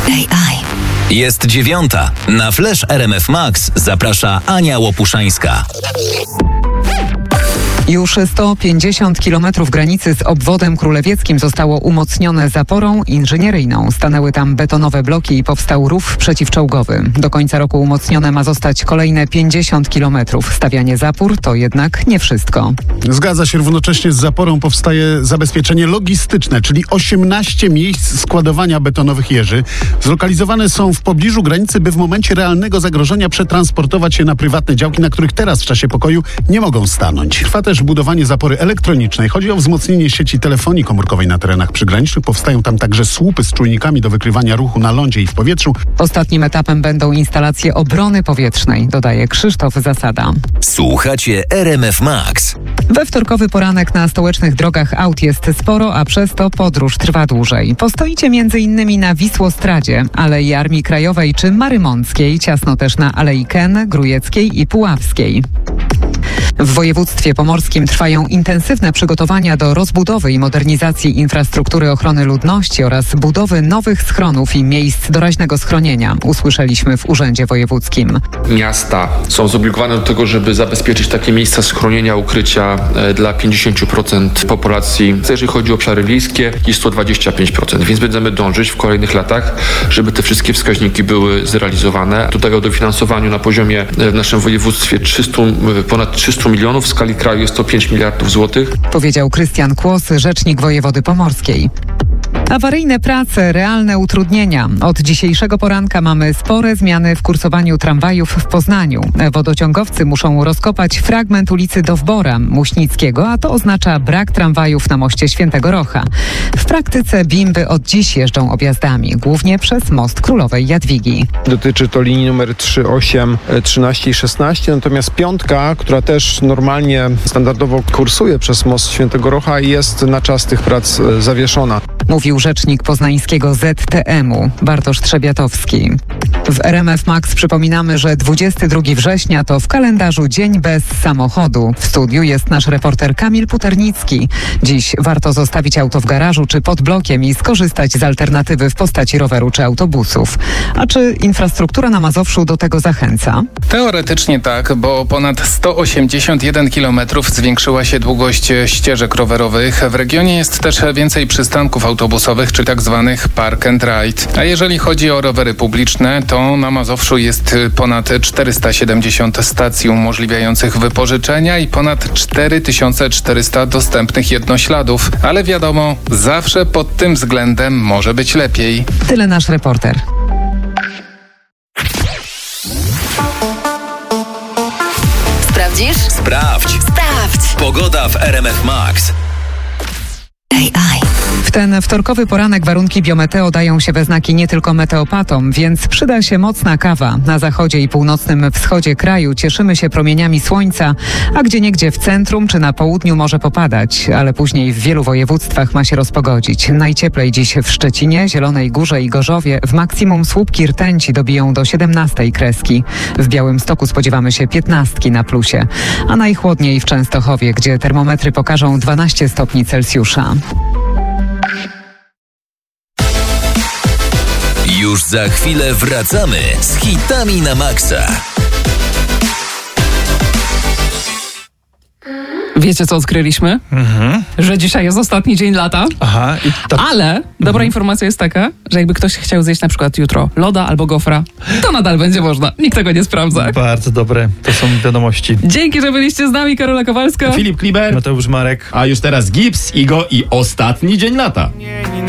AI. Jest 9:00. Na Flash RMF Max zaprasza Ania Łopuszańska. Już 150 km granicy z obwodem królewieckim zostało umocnione zaporą inżynieryjną. Stanęły tam betonowe bloki i powstał rów przeciwczołgowy. Do końca roku umocnione ma zostać kolejne 50 km. Stawianie zapór to jednak nie wszystko. Zgadza się, równocześnie z zaporą powstaje zabezpieczenie logistyczne, czyli 18 miejsc składowania betonowych jeży. Zlokalizowane są w pobliżu granicy, by w momencie realnego zagrożenia przetransportować je na prywatne działki, na których teraz w czasie pokoju nie mogą stanąć. Trwa też budowanie zapory elektronicznej. Chodzi o wzmocnienie sieci telefonii komórkowej na terenach przygranicznych. Powstają tam także słupy z czujnikami do wykrywania ruchu na lądzie i w powietrzu. Ostatnim etapem będą instalacje obrony powietrznej, dodaje Krzysztof Zasada. Słuchacie RMF Max. We wtorkowy poranek na stołecznych drogach aut jest sporo, a przez to podróż trwa dłużej. Postoicie m.in. na Wisłostradzie, Alei Armii Krajowej czy Marymąckiej, ciasno też na Alei Ken, Grujeckiej i Puławskiej. W województwie pomorskim trwają intensywne przygotowania do rozbudowy i modernizacji infrastruktury ochrony ludności oraz budowy nowych schronów i miejsc doraźnego schronienia, usłyszeliśmy w Urzędzie Wojewódzkim. Miasta są zobligowane do tego, żeby zabezpieczyć takie miejsca schronienia, ukrycia dla 50% populacji. Jeżeli chodzi o obszary wiejskie, jest to 25%, więc będziemy dążyć w kolejnych latach, żeby te wszystkie wskaźniki były zrealizowane. Tutaj o dofinansowaniu na poziomie w naszym województwie ponad 300 milionów, w skali kraju jest to 5 miliardów złotych. Powiedział Krystian Kłos, rzecznik wojewody pomorskiej. Awaryjne prace, realne utrudnienia. Od dzisiejszego poranka mamy spore zmiany w kursowaniu tramwajów w Poznaniu. Wodociągowcy muszą rozkopać fragment ulicy Dowbora Muśnickiego, a to oznacza brak tramwajów na moście Świętego Rocha. W praktyce bimby od dziś jeżdżą objazdami, głównie przez most Królowej Jadwigi. Dotyczy to linii numer 3, 8, 13 i 16, natomiast piątka, która też normalnie, standardowo kursuje przez most Świętego Rocha, jest na czas tych prac zawieszona. Mówił rzecznik poznańskiego ZTM-u, Bartosz Trzebiatowski. W RMF Max przypominamy, że 22 września to w kalendarzu dzień bez samochodu. W studiu jest nasz reporter Kamil Puternicki. Dziś warto zostawić auto w garażu czy pod blokiem i skorzystać z alternatywy w postaci roweru czy autobusów. A czy infrastruktura na Mazowszu do tego zachęca? Teoretycznie tak, bo ponad 181 km zwiększyła się długość ścieżek rowerowych. W regionie jest też więcej przystanków autobusowych, czy tak zwanych park and ride. A jeżeli chodzi o rowery publiczne, to na Mazowszu jest ponad 470 stacji umożliwiających wypożyczenia i ponad 4400 dostępnych jednośladów. Ale wiadomo, zawsze pod tym względem może być lepiej. Tyle nasz reporter. Sprawdzisz? Sprawdź. Sprawdź! Pogoda w RMF Max. AI. W ten wtorkowy poranek warunki biometeo dają się we znaki nie tylko meteopatom, więc przyda się mocna kawa. Na zachodzie i północnym wschodzie kraju cieszymy się promieniami słońca, a gdzieniegdzie w centrum czy na południu może popadać, ale później w wielu województwach ma się rozpogodzić. Najcieplej dziś w Szczecinie, Zielonej Górze i Gorzowie, w maksimum słupki rtęci dobiją do 17 kreski. W Białymstoku spodziewamy się 15 na plusie, a najchłodniej w Częstochowie, gdzie termometry pokażą 12 stopni Celsjusza. Już za chwilę wracamy z hitami na maksa. Wiecie, co odkryliśmy? Że dzisiaj jest ostatni dzień lata. Aha. Ale dobra informacja jest taka, że jakby ktoś chciał zjeść na przykład jutro loda albo gofra, to nadal będzie można. Nikt tego nie sprawdza. Bardzo dobre. To są wiadomości. Dzięki, że byliście z nami. Karola Kowalska, Filip Kliber, Mateusz Marek. a już teraz Gibbs, Igo i ostatni dzień lata.